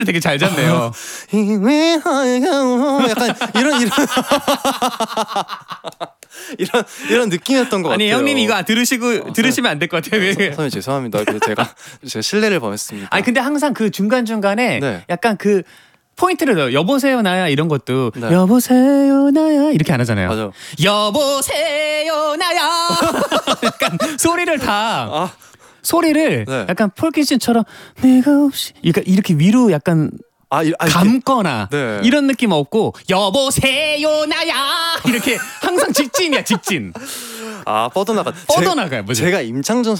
되게 잘 잡네요. 약간 이런 이런 느낌이었던 것 같아요. 아니 형님 이거 들으시면 안 될 것 같아요. 선생님 죄송합니다. 제가 실례를 범했습니다. 아니 근데 항상 그 중간 중간에 네. 약간 그 포인트를 넣어요. 여보세요 나야 이런 것도 네. 여보세요 나야 이렇게 안 하잖아요. 맞아. 여보세요 나야. 약간 소리를 다 소리를 네. 약간 폴킨슨처럼 내가 없이 이렇게 위로 약간 감거나 네. 이런 느낌 없고 여보세요 나야 이렇게 항상 직진이야 직진. 뻗어나가. 뻗어나가요. 뭐죠? 제가 임창정